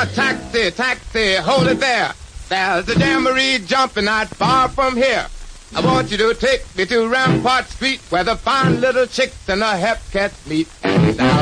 taxi, taxi, hold it there. There's a jamboree jumping not far from here. I want you to take me to Rampart Street where the fine little chicks and the hep cats meet. Now